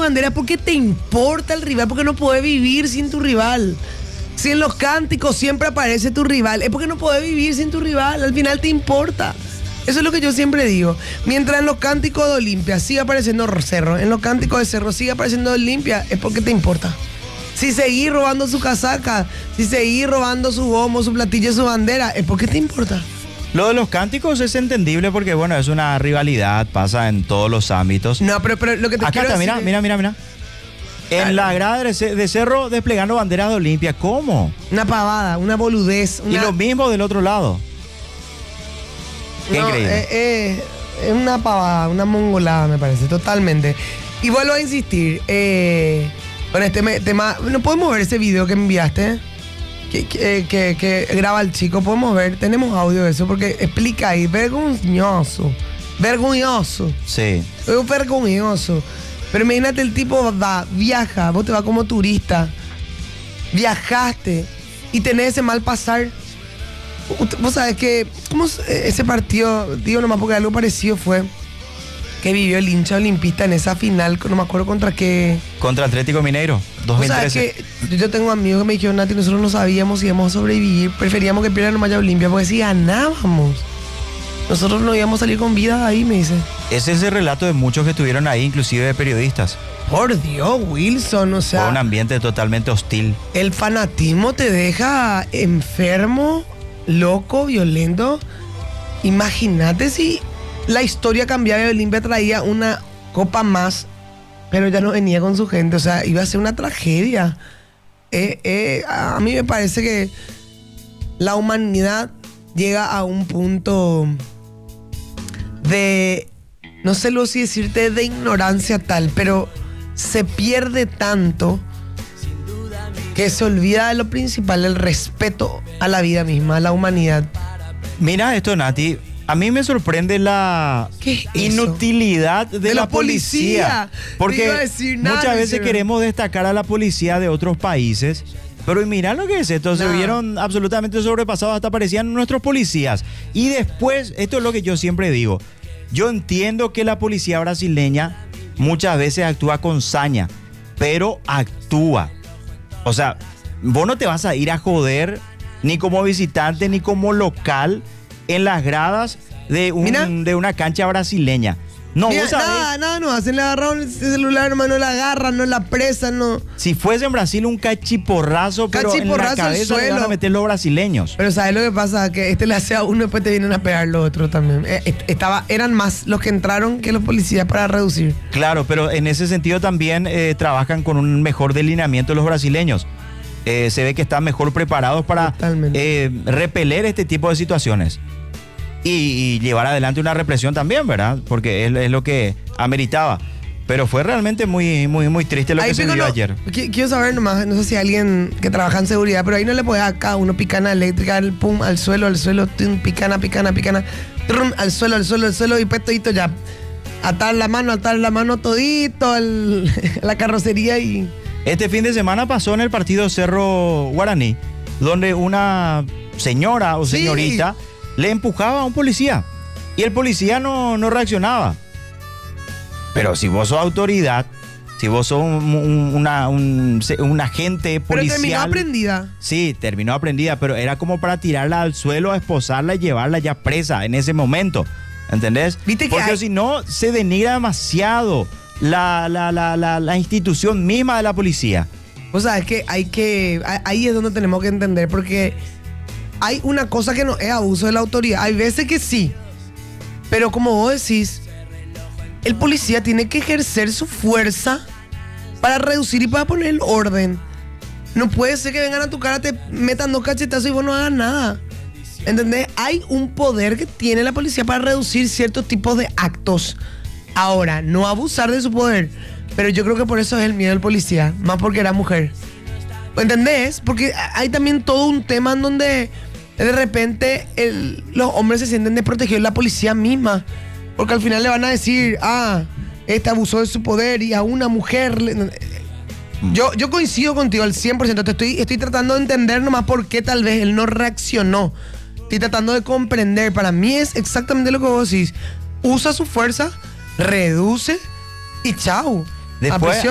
bandera es porque te importa el rival, porque no podés vivir sin tu rival. Si en los cánticos siempre aparece tu rival, es porque no podés vivir sin tu rival, al final te importa. Eso es lo que yo siempre digo. Mientras en los cánticos de Olimpia siga apareciendo Cerro, en los cánticos de Cerro siga apareciendo Olimpia, es porque te importa. Si seguís robando su casaca, si seguís robando su bombo, su platillo, su bandera, es porque te importa. Lo de los cánticos es entendible porque, bueno, es una rivalidad, pasa en todos los ámbitos. No, pero lo que te Acá quiero está, decir... mira. En la grada de Cerro desplegando banderas de Olimpia. ¿Cómo? Una pavada, una boludez. Y lo mismo del otro lado. Qué increíble. Es una pavada, una mongolada, me parece, totalmente. Y vuelvo a insistir, con este tema, ¿no podemos ver ese video que enviaste? Que graba el chico, podemos ver, tenemos audio de eso, porque explica ahí, vergonzoso. Sí. Es vergonzoso. Pero imagínate, el tipo viaja, vos te vas como turista, viajaste y tenés ese mal pasar. Vos sabés que ese partido, digo nomás porque algo parecido fue que vivió el hincha olimpista en esa final, no me acuerdo contra qué. Contra Atlético Mineiro, 2013. O sea, que yo tengo amigos que me dijeron, Nati, nosotros no sabíamos si íbamos a sobrevivir, preferíamos que pierdan nomás ya Olimpia, porque si ganábamos, nosotros no íbamos a salir con vida ahí, me dice. Ese es el relato de muchos que estuvieron ahí, inclusive de periodistas. Por Dios, Wilson, o sea... Fue un ambiente totalmente hostil. El fanatismo te deja enfermo, loco, violento. Imagínate si la historia cambiaba y Olimpia traía una copa más, pero ya no venía con su gente, o sea, iba a ser una tragedia. A mí me parece que la humanidad llega a un punto de, no sé lo si decirte, de ignorancia tal, pero se pierde tanto que se olvida de lo principal, el respeto a la vida misma, a la humanidad. Mira esto, Nati. A mí me sorprende la inutilidad de la policía. Porque muchas veces queremos destacar a la policía de otros países. Pero mira lo que es esto. Se vieron absolutamente sobrepasados, hasta parecían nuestros policías. Y después, esto es lo que yo siempre digo. Yo entiendo que la policía brasileña muchas veces actúa con saña, pero actúa. O sea, vos no te vas a ir a joder ni como visitante ni como local en las gradas de una cancha brasileña. No, mira, vos sabés, nada, no hacen, le agarraron el celular, hermano, no la agarran, no la presan, no. Si fuese en Brasil un cachiporrazo, pero en la cabeza le van a meter los brasileños. Pero ¿sabes lo que pasa? Que le hace a uno y después te vienen a pegar los otros también. Eran más los que entraron que los policías para reducir. Claro, pero en ese sentido también trabajan con un mejor delineamiento los brasileños. Se ve que están mejor preparados para repeler este tipo de situaciones. Y llevar adelante una represión también, ¿verdad? Porque es lo que ameritaba. Pero fue realmente muy, muy, muy triste lo que se vio ayer. Quiero saber nomás, no sé si alguien que trabaja en seguridad, pero ahí no le puede a cada uno picana eléctrica, pum, al suelo, tum, picana, trum, al suelo, y pues todito ya. Atar la mano todito la carrocería y... Este fin de semana pasó en el partido Cerro Guaraní, donde una señora o señorita le empujaba a un policía y el policía no reaccionaba. Pero si vos sos autoridad, si vos sos un agente policial... Pero terminó aprendida. Sí, terminó aprendida, pero era como para tirarla al suelo, a esposarla y llevarla ya presa en ese momento. ¿Entendés? Porque si no, se denigra demasiado la institución misma de la policía. O sea, es que ahí es donde tenemos que entender, porque hay una cosa que no es abuso de la autoridad. Hay veces que sí, pero como vos decís, el policía tiene que ejercer su fuerza para reducir y para poner el orden. No puede ser que vengan a tu cara, te metan 2 cachetazos y vos no hagas nada. ¿Entendés? Hay un poder que tiene la policía para reducir ciertos tipos de actos. Ahora, no abusar de su poder. Pero yo creo que por eso es el miedo del policía, más porque era mujer. ¿Entendés? Porque hay también todo un tema en donde de repente los hombres se sienten desprotegidos de la policía misma. Porque al final le van a decir, este abusó de su poder y a una mujer... Yo coincido contigo al 100%. Estoy tratando de entender nomás por qué tal vez él no reaccionó. Estoy tratando de comprender. Para mí es exactamente lo que vos decís. Usa su fuerza, reduce y chau. Después